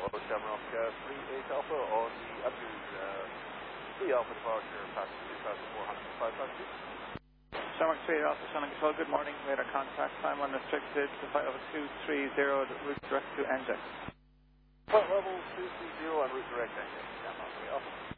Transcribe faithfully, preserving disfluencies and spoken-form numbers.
Shamrock uh, three eight Alpha on the Avenue uh, three Alpha departure, passing two thousand four hundred five passengers. Shamrock three eight Alpha, Shannon Control, good morning. Radar contact, time unrestricted, to flight level two three zero, route direct to N J. Flight level two three zero and route direct engine. Shamrock three Alpha.